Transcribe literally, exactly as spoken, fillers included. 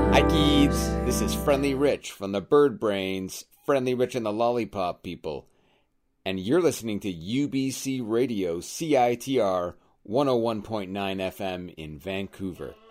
Hi kids, this is Friendly Rich from the Bird Brains, Friendly Rich and the Lollipop People, and you're listening to U B C Radio C I T R one oh one point nine F M in Vancouver.